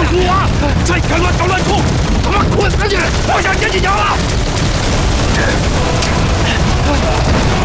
就是我！再敢乱搞乱冲，他妈捆死你！我想见你娘！